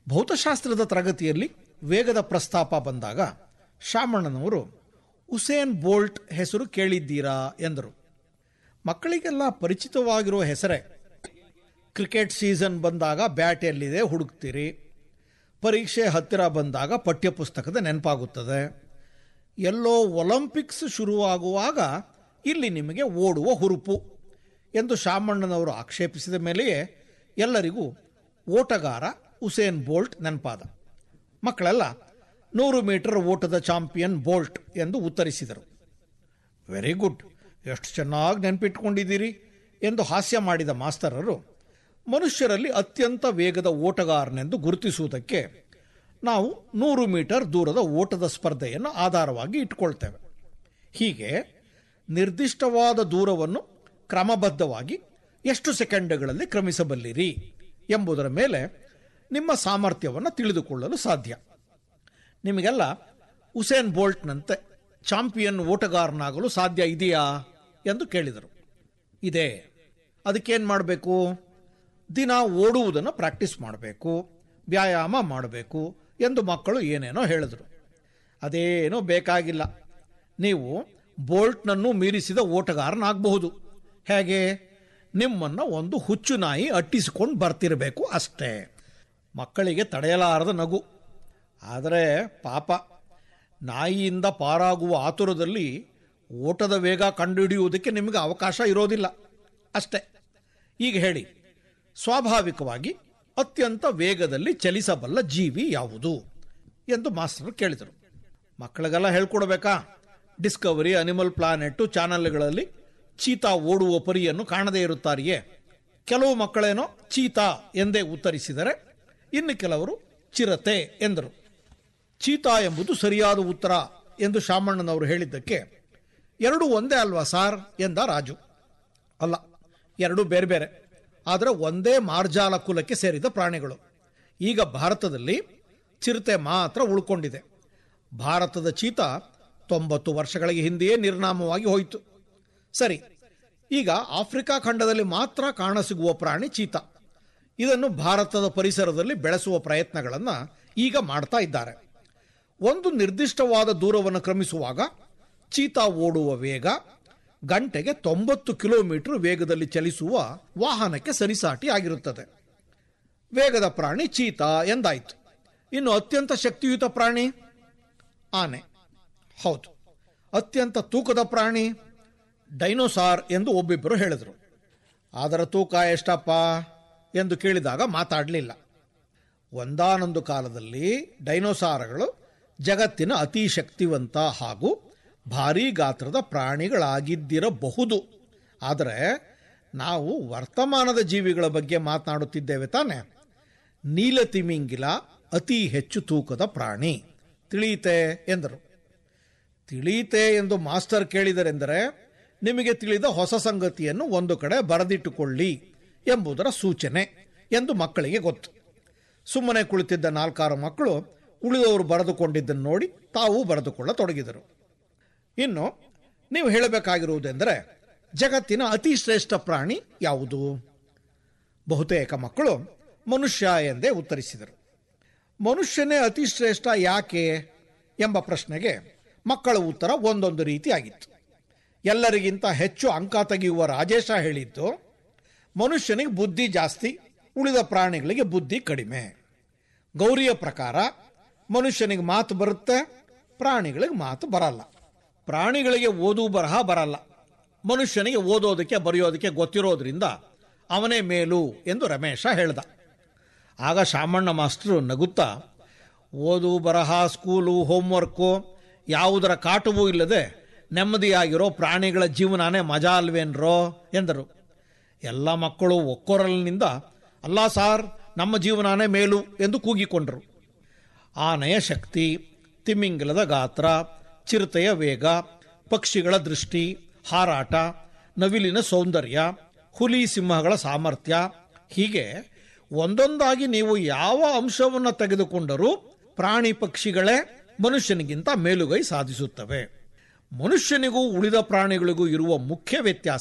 ಭೌತಶಾಸ್ತ್ರದ ತರಗತಿಯಲ್ಲಿ ವೇಗದ ಪ್ರಸ್ತಾಪ ಬಂದಾಗ ಶಾಮಣ್ಣನವರು ಉಸೇನ್ ಬೋಲ್ಟ್ ಹೆಸರು ಕೇಳಿದ್ದೀರಾ ಎಂದರು. ಮಕ್ಕಳಿಗೆಲ್ಲ ಪರಿಚಿತವಾಗಿರುವ ಹೆಸರೇ. ಕ್ರಿಕೆಟ್ ಸೀಸನ್ ಬಂದಾಗ ಬ್ಯಾಟ್ ಎಲ್ಲಿದೆ ಹುಡುಕ್ತೀರಿ, ಪರೀಕ್ಷೆ ಹತ್ತಿರ ಬಂದಾಗ ಪಠ್ಯಪುಸ್ತಕದ ನೆನಪಾಗುತ್ತದೆ, ಎಲ್ಲೋ ಒಲಿಂಪಿಕ್ಸ್ ಶುರುವಾಗುವಾಗ ಇಲ್ಲಿ ನಿಮಗೆ ಓಡುವ ಹುರುಪು ಎಂದು ಶಾಮಣ್ಣನವರು ಆಕ್ಷೇಪಿಸಿದ ಮೇಲೆಯೇ ಎಲ್ಲರಿಗೂ ಓಟಗಾರ ಉಸೇನ್ ಬೋಲ್ಟ್ ನೆನಪಾದ. ಮಕ್ಕಳೆಲ್ಲ 100 ಮೀಟರ್ ಓಟದ ಚಾಂಪಿಯನ್ ಬೋಲ್ಟ್ ಎಂದು ಉತ್ತರಿಸಿದರು. ವೆರಿ ಗುಡ್, ಎಷ್ಟು ಚೆನ್ನಾಗಿ ನೆನಪಿಟ್ಕೊಂಡಿದ್ದೀರಿ ಎಂದು ಹಾಸ್ಯ ಮಾಡಿದ ಮಾಸ್ತರರು, ಮನುಷ್ಯರಲ್ಲಿ ಅತ್ಯಂತ ವೇಗದ ಓಟಗಾರನೆಂದು ಗುರುತಿಸುವುದಕ್ಕೆ ನಾವು 100 ಮೀಟರ್ ದೂರದ ಓಟದ ಸ್ಪರ್ಧೆಯನ್ನು ಆಧಾರವಾಗಿ ಇಟ್ಕೊಳ್ತೇವೆ. ಹೀಗೆ ನಿರ್ದಿಷ್ಟವಾದ ದೂರವನ್ನು ಕ್ರಮಬದ್ಧವಾಗಿ ಎಷ್ಟು ಸೆಕೆಂಡ್ಗಳಲ್ಲಿ ಕ್ರಮಿಸಬಲ್ಲಿರಿ ಎಂಬುದರ ಮೇಲೆ ನಿಮ್ಮ ಸಾಮರ್ಥ್ಯವನ್ನು ತಿಳಿದುಕೊಳ್ಳಲು ಸಾಧ್ಯ. ನಿಮಗೆಲ್ಲ ಉಸೇನ್ ಬೋಲ್ಟ್ನಂತೆ ಚಾಂಪಿಯನ್ ಓಟಗಾರನಾಗಲು ಸಾಧ್ಯ ಇದೆಯಾ ಎಂದು ಕೇಳಿದರು. ಇದೆ. ಅದಕ್ಕೇನು ಮಾಡಬೇಕು? ದಿನ ಓಡುವುದನ್ನು ಪ್ರಾಕ್ಟೀಸ್ ಮಾಡಬೇಕು, ವ್ಯಾಯಾಮ ಮಾಡಬೇಕು ಎಂದು ಮಕ್ಕಳು ಏನೇನೋ ಹೇಳಿದರು. ಅದೇನೂ ಬೇಕಾಗಿಲ್ಲ. ನೀವು ಬೋಲ್ಟ್ನನ್ನು ಮೀರಿಸಿದ ಓಟಗಾರನಾಗಬಹುದು. ಹೇಗೆ? ನಿಮ್ಮನ್ನು ಒಂದು ಹುಚ್ಚು ನಾಯಿ ಅಟ್ಟಿಸಿಕೊಂಡು ಬರ್ತಿರಬೇಕು ಅಷ್ಟೇ. ಮಕ್ಕಳಿಗೆ ತಡೆಯಲಾರದ ನಗು. ಆದರೆ ಪಾಪ, ನಾಯಿಯಿಂದ ಪಾರಾಗುವ ಆತುರದಲ್ಲಿ ಓಟದ ವೇಗ ಕಂಡುಹಿಡಿಯುವುದಕ್ಕೆ ನಿಮಗೆ ಅವಕಾಶ ಇರೋದಿಲ್ಲ ಅಷ್ಟೇ. ಈಗ ಹೇಳಿ, ಸ್ವಾಭಾವಿಕವಾಗಿ ಅತ್ಯಂತ ವೇಗದಲ್ಲಿ ಚಲಿಸಬಲ್ಲ ಜೀವಿ ಯಾವುದು ಎಂದು ಮಾಸ್ಟರ್ ಕೇಳಿದರು. ಮಕ್ಕಳಿಗೆಲ್ಲ ಹೇಳ್ಕೊಡ್ಬೇಕಾ? ಡಿಸ್ಕವರಿ, ಅನಿಮಲ್ ಪ್ಲಾನೆಟ್ ಚಾನಲ್ಗಳಲ್ಲಿ ಚೀತಾ ಓಡುವ ಪರಿಯನ್ನು ಕಾಣದೇ ಇರುತ್ತಾರೆಯೇ? ಕೆಲವು ಮಕ್ಕಳೇನೋ ಚೀತಾ ಎಂದೇ ಉತ್ತರಿಸಿದರೆ, ಇನ್ನು ಕೆಲವರು ಚಿರತೆ ಎಂದರು. ಚೀತಾ ಎಂಬುದು ಸರಿಯಾದ ಉತ್ತರ ಎಂದು ಶಾಮಣ್ಣನವರು ಹೇಳಿದ್ದಕ್ಕೆ, ಎರಡೂ ಒಂದೇ ಅಲ್ವಾ ಸಾರ್ ಎಂದ ರಾಜು. ಅಲ್ಲ, ಎರಡೂ ಬೇರೆ ಬೇರೆ, ಆದರೆ ಒಂದೇ ಮಾರ್ಜಾಲ ಕುಲಕ್ಕೆ ಸೇರಿದ ಪ್ರಾಣಿಗಳು. ಈಗ ಭಾರತದಲ್ಲಿ ಚಿರತೆ ಮಾತ್ರ ಉಳ್ಕೊಂಡಿದೆ. ಭಾರತದ ಚೀತಾ 90 ವರ್ಷಗಳಿಗೆ ಹಿಂದೆಯೇ ನಿರ್ನಾಮವಾಗಿ ಹೋಯಿತು. ಸರಿ, ಈಗ ಆಫ್ರಿಕಾ ಖಂಡದಲ್ಲಿ ಮಾತ್ರ ಕಾಣಸಿಗುವ ಪ್ರಾಣಿ ಚೀತಾ. ಇದನ್ನು ಭಾರತದ ಪರಿಸರದಲ್ಲಿ ಬೆಳೆಸುವ ಪ್ರಯತ್ನಗಳನ್ನು ಈಗ ಮಾಡ್ತಾ ಇದ್ದಾರೆ. ಒಂದು ನಿರ್ದಿಷ್ಟವಾದ ದೂರವನ್ನು ಕ್ರಮಿಸುವಾಗ ಚೀತಾ ಓಡುವ ವೇಗ ಗಂಟೆಗೆ 90 ಕಿಲೋಮೀಟರ್ ವೇಗದಲ್ಲಿ ಚಲಿಸುವ ವಾಹನಕ್ಕೆ ಸರಿಸಾಟಿ ಆಗಿರುತ್ತದೆ. ವೇಗದ ಪ್ರಾಣಿ ಚೀತಾ ಎಂದಾಯಿತು. ಇನ್ನು ಅತ್ಯಂತ ಶಕ್ತಿಯುತ ಪ್ರಾಣಿ ಆನೆ. ಹೌದು. ಅತ್ಯಂತ ತೂಕದ ಪ್ರಾಣಿ ಡೈನೋಸಾರ್ ಎಂದು ಒಬ್ಬಿಬ್ಬರು ಹೇಳಿದರು. ಅದರ ತೂಕ ಎಷ್ಟಪ್ಪ ಎಂದು ಕೇಳಿದಾಗ ಮಾತಾಡಲಿಲ್ಲ. ಒಂದಾನೊಂದು ಕಾಲದಲ್ಲಿ ಡೈನೋಸಾರ್ಗಳು ಜಗತ್ತಿನ ಅತಿ ಶಕ್ತಿವಂತ ಹಾಗೂ ಭಾರೀ ಗಾತ್ರದ ಪ್ರಾಣಿಗಳಾಗಿದ್ದಿರಬಹುದು. ಆದರೆ ನಾವು ವರ್ತಮಾನದ ಜೀವಿಗಳ ಬಗ್ಗೆ ಮಾತನಾಡುತ್ತಿದ್ದೇವೆ ತಾನೆ. ನೀಲತಿಮಿಂಗಿಲ ಅತಿ ಹೆಚ್ಚು ತೂಕದ ಪ್ರಾಣಿ. ತಿಳಿಯಿತೆ ಎಂದರು. ತಿಳಿಯಿತೆ ಎಂದು ಮಾಸ್ಟರ್ ಕೇಳಿದರೆಂದರೆ ನಿಮಗೆ ತಿಳಿದ ಹೊಸ ಸಂಗತಿಯನ್ನು ಒಂದು ಕಡೆ ಬರೆದಿಟ್ಟುಕೊಳ್ಳಿ ಎಂಬುದರ ಸೂಚನೆ ಎಂದು ಮಕ್ಕಳಿಗೆ ಗೊತ್ತು. ಸುಮ್ಮನೆ ಕುಳಿತಿದ್ದ 4-6 ಮಕ್ಕಳು ಉಳಿದವರು ಬರೆದುಕೊಂಡಿದ್ದನ್ನು ನೋಡಿ ತಾವು ಬರೆದುಕೊಳ್ಳತೊಡಗಿದರು. ಇನ್ನು ನೀವು ಹೇಳಬೇಕಾಗಿರುವುದೆಂದರೆ, ಜಗತ್ತಿನ ಅತಿ ಶ್ರೇಷ್ಠ ಪ್ರಾಣಿ ಯಾವುದು? ಬಹುತೇಕ ಮಕ್ಕಳು ಮನುಷ್ಯ ಎಂದೇ ಉತ್ತರಿಸಿದರು. ಮನುಷ್ಯನೇ ಅತಿ ಶ್ರೇಷ್ಠ ಯಾಕೆ ಎಂಬ ಪ್ರಶ್ನೆಗೆ ಮಕ್ಕಳ ಉತ್ತರ ಒಂದೊಂದು ರೀತಿಯಾಗಿತ್ತು. ಎಲ್ಲರಿಗಿಂತ ಹೆಚ್ಚು ಅಂಕ ತೆಗೆಯುವ ರಾಜೇಶ ಹೇಳಿದ್ದು, ಮನುಷ್ಯನಿಗೆ ಬುದ್ಧಿ ಜಾಸ್ತಿ, ಉಳಿದ ಪ್ರಾಣಿಗಳಿಗೆ ಬುದ್ಧಿ ಕಡಿಮೆ. ಗೌರಿಯ ಪ್ರಕಾರ ಮನುಷ್ಯನಿಗೆ ಮಾತು ಬರುತ್ತೆ, ಪ್ರಾಣಿಗಳಿಗೆ ಮಾತು ಬರಲ್ಲ. ಪ್ರಾಣಿಗಳಿಗೆ ಓದು ಬರಹ ಬರಲ್ಲ, ಮನುಷ್ಯನಿಗೆ ಓದೋದಕ್ಕೆ ಬರೆಯೋದಕ್ಕೆ ಗೊತ್ತಿರೋದ್ರಿಂದ ಅವನೇ ಮೇಲು ಎಂದು ರಮೇಶ ಹೇಳ್ದ. ಆಗ ಶಾಮಣ್ಣ ಮಾಸ್ಟರು ನಗುತ್ತಾ, ಓದು ಬರಹ, ಸ್ಕೂಲು, ಹೋಮ್ವರ್ಕು ಯಾವುದರ ಕಾಟವೂ ಇಲ್ಲದೆ ನೆಮ್ಮದಿಯಾಗಿರೋ ಪ್ರಾಣಿಗಳ ಜೀವನನೇ ಮಜಾ ಅಲ್ವೇನ್ರೋ ಎಂದರು. ಎಲ್ಲ ಮಕ್ಕಳು ಒಕ್ಕೊರಲಿನಿಂದ ಅಲ್ಲ ಸಾರ್, ನಮ್ಮ ಜೀವನನೇ ಮೇಲು ಎಂದು ಕೂಗಿಕೊಂಡರು. ಆನೆಯ ಶಕ್ತಿ, ತಿಮಿಂಗಿಲದ ಗಾತ್ರ, ಚಿರತೆಯ ವೇಗ, ಪಕ್ಷಿಗಳ ದೃಷ್ಟಿ, ಹಾರಾಟ, ನವಿಲಿನ ಸೌಂದರ್ಯ, ಹುಲಿ ಸಿಂಹಗಳ ಸಾಮರ್ಥ್ಯ, ಹೀಗೆ ಒಂದೊಂದಾಗಿ ನೀವು ಯಾವ ಅಂಶವನ್ನು ತೆಗೆದುಕೊಂಡರೂ ಪ್ರಾಣಿ ಪಕ್ಷಿಗಳೇ ಮನುಷ್ಯನಿಗಿಂತ ಮೇಲುಗೈ ಸಾಧಿಸುತ್ತವೆ. ಮನುಷ್ಯನಿಗೂ ಉಳಿದ ಪ್ರಾಣಿಗಳಿಗೂ ಇರುವ ಮುಖ್ಯ ವ್ಯತ್ಯಾಸ